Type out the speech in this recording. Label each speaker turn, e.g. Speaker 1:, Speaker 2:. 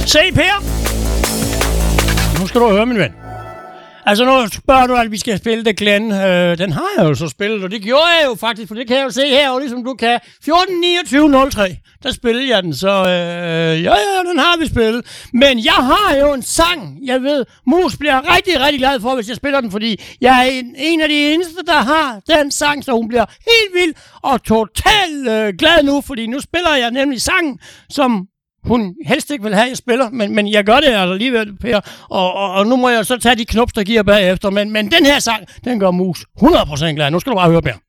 Speaker 1: Se, Per! Nu skal du høre, min ven. Altså, nu spørger du, at vi skal spille The Glen. Den har jeg jo så spillet, og det gjorde jeg jo faktisk, for det kan jeg jo se her, og ligesom du kan. 14.29.03, der spillede jeg den, så ja, den har vi spillet. Men jeg har jo en sang, jeg ved, Mus bliver rigtig, rigtig glad for, hvis jeg spiller den, fordi jeg er en af de eneste, der har den sang, så hun bliver helt vild og totalt glad nu, fordi nu spiller jeg nemlig sangen, som hun helst ikke vil have, jeg spiller, men jeg gør det altså alligevel, Per. Og nu må jeg så tage de knops, der giver bagefter. Men den her sang, den gør Mus 100% glad. Nu skal du bare høre, Per.